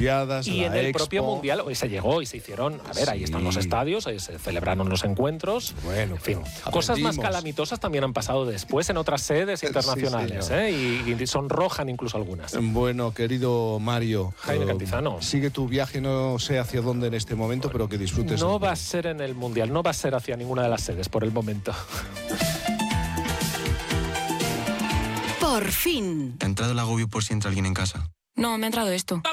Olimpiadas, y la en el Expo. propio Mundial hoy se llegó y se hicieron, a ver, ahí están los estadios, ahí se celebraron los encuentros. Bueno, en fin, pero cosas más aprendimos. calamitosas también han pasado después en otras sedes internacionales, señor. y sonrojan incluso algunas. Bueno, querido Mario, Jaime Cantizano. sigue tu viaje, no sé hacia dónde en este momento, pero que disfrutes. No va a ser en el Mundial, no va a ser hacia ninguna de las sedes por el momento. Por fin. ¿Te ha entrado el agobio por si entra alguien en casa? No, me ha entrado esto.